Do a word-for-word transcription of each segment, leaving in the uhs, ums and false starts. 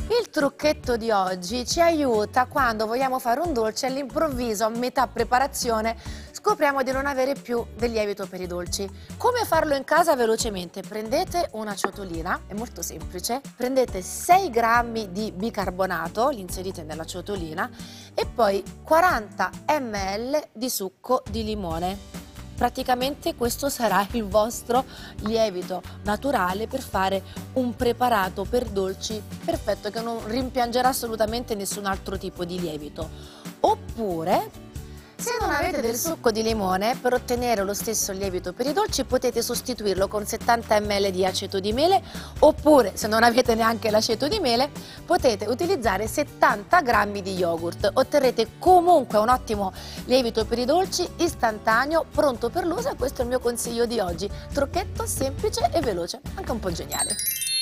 Il trucchetto di oggi ci aiuta quando vogliamo fare un dolce e all'improvviso, a metà preparazione, scopriamo di non avere più del lievito per i dolci. Come farlo in casa velocemente? Prendete una ciotolina, è molto semplice, prendete sei grammi di bicarbonato, li inserite nella ciotolina e poi quaranta millilitri di succo di limone. Praticamente questo sarà il vostro lievito naturale per fare un preparato per dolci perfetto che non rimpiangerà assolutamente nessun altro tipo di lievito. Oppure, se non avete del succo di limone, per ottenere lo stesso lievito per i dolci potete sostituirlo con settanta millilitri di aceto di mele, oppure se non avete neanche l'aceto di mele potete utilizzare settanta grammi di yogurt. Otterrete comunque un ottimo lievito per i dolci istantaneo, pronto per l'uso, e questo è il mio consiglio di oggi. Trucchetto semplice e veloce, anche un po' geniale.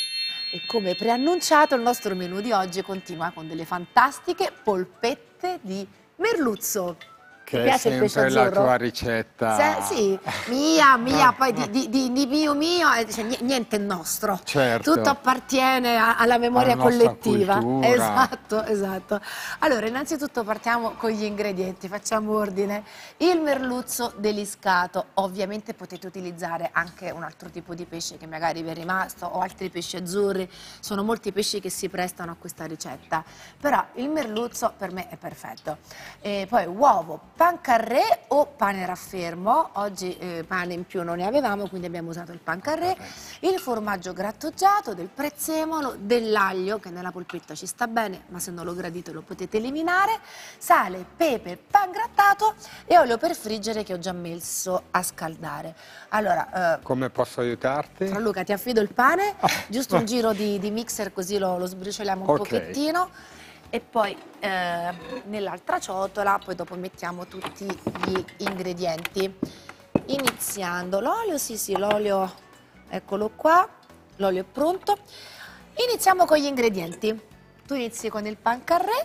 E come preannunciato, il nostro menù di oggi continua con delle fantastiche polpette di merluzzo. Che è sempre la tua ricetta. Se, sì, mia, mia, poi di, di, di, di mio mio, cioè, niente è nostro. Certo. Tutto appartiene a, alla memoria alla collettiva. Cultura. Esatto, esatto. Allora, innanzitutto partiamo con gli ingredienti, facciamo ordine. Il merluzzo deliscato, ovviamente potete utilizzare anche un altro tipo di pesce che magari vi è rimasto o altri pesci azzurri, sono molti pesci che si prestano a questa ricetta, però il merluzzo per me è perfetto. E poi uovo, pancarré o pane raffermo, oggi eh, pane in più non ne avevamo, quindi abbiamo usato il pancarré, il formaggio grattugiato, del prezzemolo, dell'aglio che nella polpetta ci sta bene, ma se non lo gradite lo potete eliminare, sale, pepe, pangrattato e olio per friggere che ho già messo a scaldare. Allora, eh, come posso aiutarti? Luca, ti affido il pane, giusto un giro di, di mixer così lo, lo sbricioliamo un okay. pochettino. E poi eh, nell'altra ciotola, poi dopo mettiamo tutti gli ingredienti. Iniziando l'olio, sì sì, l'olio, eccolo qua, l'olio è pronto. Iniziamo con gli ingredienti. Tu inizi con il pancarré,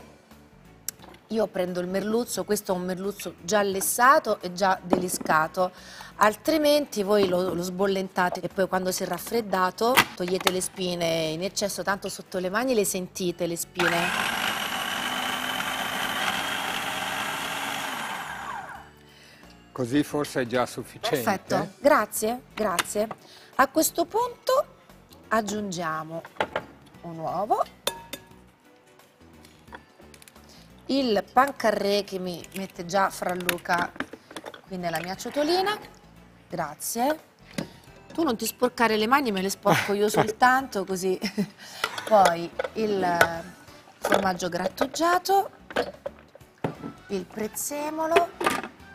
io prendo il merluzzo, questo è un merluzzo già lessato e già deliscato, altrimenti voi lo, lo sbollentate e poi quando si è raffreddato togliete le spine in eccesso, tanto sotto le mani le sentite le spine. Così forse è già sufficiente. Perfetto, grazie, grazie. A questo punto aggiungiamo un uovo, il pancarré che mi mette già Franluca qui nella mia ciotolina, grazie. Tu non ti sporcare le mani, me le sporco io soltanto, così. Poi il formaggio grattugiato, il prezzemolo,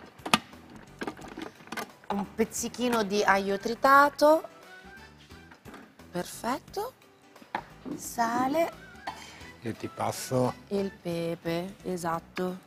un pezzichino di aglio tritato, perfetto, sale. Io ti passo il pepe, esatto.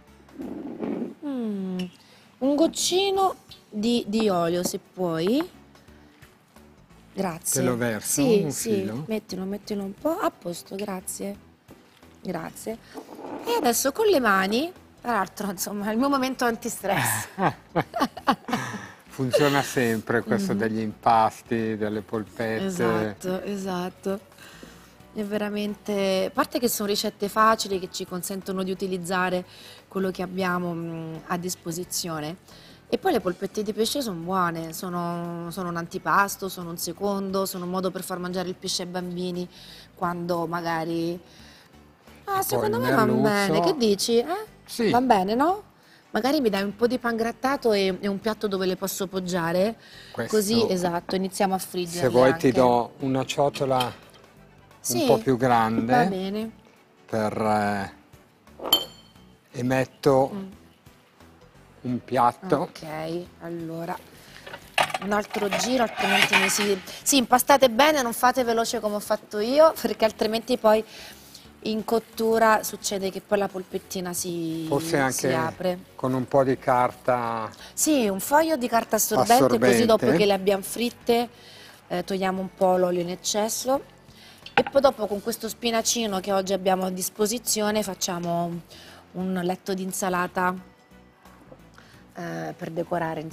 Mm, un goccino di, di olio se puoi. Grazie. Te lo verso? Sì, un sì, filo? mettilo, mettilo un po', a posto, grazie. Grazie. E adesso con le mani, tra l'altro, insomma, il mio momento antistress. Funziona sempre questo mm-hmm. degli impasti, delle polpette. Esatto, esatto. È veramente, a parte che sono ricette facili che ci consentono di utilizzare quello che abbiamo mh, a disposizione. E poi le polpette di pesce sono buone, sono, sono un antipasto, sono un secondo, sono un modo per far mangiare il pesce ai bambini quando magari... Ah, secondo me va bene, che dici? Eh? Sì. Va bene, no? Magari mi dai un po' di pangrattato e, e un piatto dove le posso poggiare, Questo, così, esatto, iniziamo a friggere. Se vuoi anche. ti do una ciotola sì, un po' più grande, va bene. Per, eh, e metto mm. un piatto. Ok, allora un altro giro, altrimenti mi si... Sì, impastate bene, non fate veloce come ho fatto io, perché altrimenti poi in cottura succede che poi la polpettina si, Forse anche si apre. Con un po' di carta. Sì, un foglio di carta assorbente, assorbente. Così dopo che le abbiamo fritte eh, togliamo un po' l'olio in eccesso. E poi dopo con questo spinacino che oggi abbiamo a disposizione facciamo un letto di insalata eh, per decorare.